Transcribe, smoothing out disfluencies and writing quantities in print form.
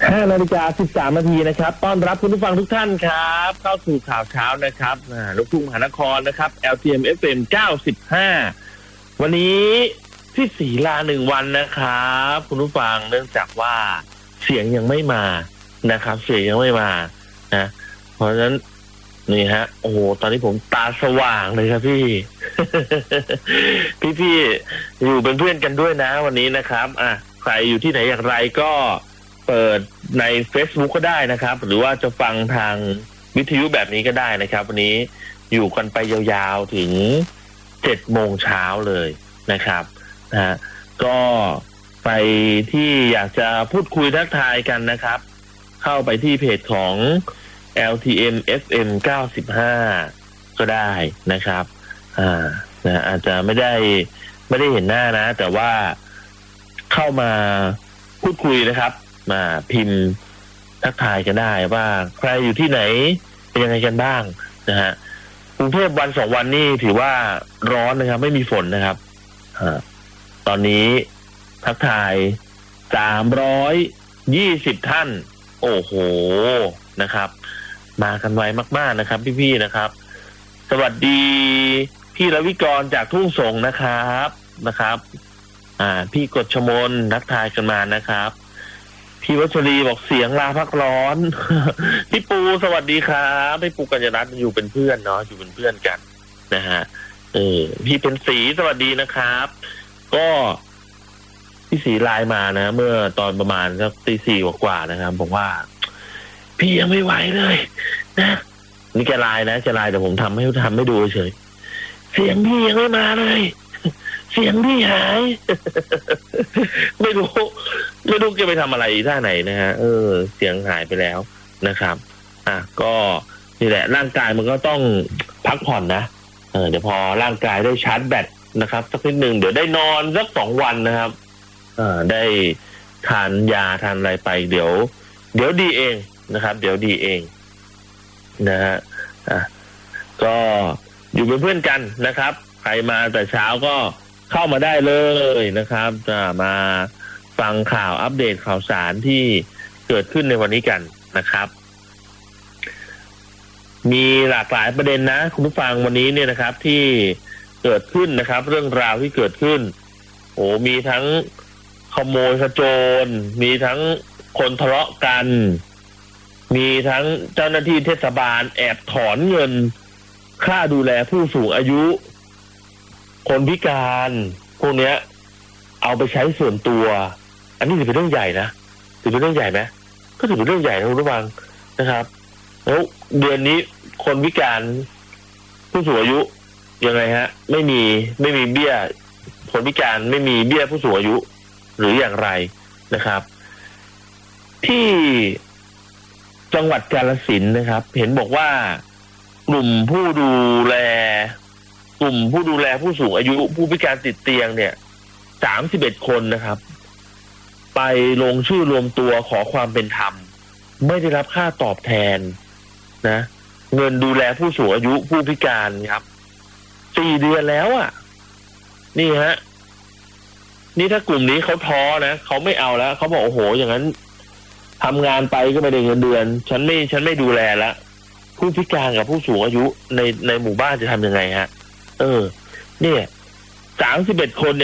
5:13 นาทีนะครับต้อนรับคุณผู้ฟังทุกท่านครับเข้าสู่ข่าวเช้านะครับลูกทุ่งมหานครนะครับ LTM FM 95วันนี้พี่ศรีลา1 วันนะครับคุณผู้ฟังเนื่องจากว่าเสียงยังไม่มานะครับเสียงยังไม่มานะเพราะฉะนั้นนี่ฮะโอ้โหตอนนี้ผมตาสว่างเลยครับพี่ พี่อยู่เป็นเพื่อนกันด้วยนะวันนี้นะครับใครอยู่ที่ไหนอย่างไรก็เปิดใน Facebook ก็ได้นะครับหรือว่าจะฟังทางวิทยุแบบนี้ก็ได้นะครับวันนี้อยู่กันไปยาวๆถึง7 โมงเช้าเลยนะครับก็ไปที่อยากจะพูดคุยทักทายกันนะครับเข้าไปที่เพจของ LTM FM 95ก็ได้นะครับอาจจะไม่ได้เห็นหน้านะแต่ว่าเข้ามาพูดคุยนะครับมาพิมพ์ทักทายกันได้ว่าใครอยู่ที่ไหนเป็นยังไงกันบ้างนะฮะกรุงเทพวัน2 วันนี่ถือว่าร้อนนะครับไม่มีฝนนะครับตอนนี้ทักทาย320 ท่านโอ้โหนะครับมากันไวมากๆนะครับพี่ๆนะครับสวัสดีพี่รวิกรจากทุ่งสงนะครับพี่กฎชมนทักทายกันมานะครับพี่วัชรีบอกเสียงลาพักร้อน พี่ปูสวัสดีครับพี่ปูกัญญารัตน์อยู่เป็นเพื่อนเนาะอยู่เป็นเพื่อนกันนะฮะพี่เป็นศรีสวัสดีนะครับก็พี่ศรีไลน์มานะเมื่อตอนประมาณสักตี 4กว่านะครับบอกว่าพี่ยังไม่ไหวเลยนะนี่แกไลน์นะแต่ผมทำให้ดูเฉยเสียงพี่ยังไม่มาเลยเสียงพี่หาย ไม่รู้แกไปทำอะไรท่าไหนนะฮะเสียงหายไปแล้วนะครับก็นี่แหละร่างกายมันก็ต้องพักผ่อนนะเดี๋ยวพอร่างกายได้ชาร์จแบตนะครับสักนิดนึงเดี๋ยวได้นอนสัก2 วันนะครับได้ทานยาทานอะไรไปเดี๋ยวดีเองนะครับเดี๋ยวดีเองนะฮะก็อยู่เป็นเพื่อนกันนะครับใครมาแต่เช้าก็เข้ามาได้เลยนะครับจะมาฟังข่าวอัปเดตข่าวสารที่เกิดขึ้นในวันนี้กันนะครับมีหลากหลายประเด็นนะคุณผู้ฟังวันนี้เนี่ยนะครับที่เกิดขึ้นนะครับเรื่องราวที่เกิดขึ้นมีทั้งขโมยขโจรมีทั้งคนทะเลาะกันมีทั้งเจ้าหน้าที่เทศบาลแอบถอนเงินค่าดูแลผู้สูงอายุคนพิการพวกเนี้ยเอาไปใช้ส่วนตัวอันนี้ถือเป็นเรื่องใหญ่นะถือเป็นเรื่องใหญ่ไหมก็ถือเป็นเรื่องใหญ่นะคุณผู้ฟังนะครับแล้วเดือนนี้คนพิการผู้สูงอายุยังไงฮะไม่มีเบี้ยคนพิการไม่มีเบี้ยผู้สูงอายุหรืออย่างไรนะครับที่จังหวัดกาฬสินธุ์นะครับเห็นบอกว่ากลุ่มผู้ดูแลผู้สูงอายุผู้พิการติดเตียงเนี่ย31 คนนะครับไปลงชื่อรวมตัวขอความเป็นธรรมไม่ได้รับค่าตอบแทนนะเงินดูแลผู้สูงอายุผู้พิการครับ4 เดือนแล้วนี่ฮะนี่ถ้ากลุ่มนี้เขาท้อนะเขาไม่เอาแล้วเขาบอกโอ้โหอย่างนั้นทำงานไปก็ไม่ได้เงินเดือนฉันไม่ดูแลแล้วผู้พิการกับผู้สูงอายุในหมู่บ้านจะทำยังไงฮะเนี่ย31 คน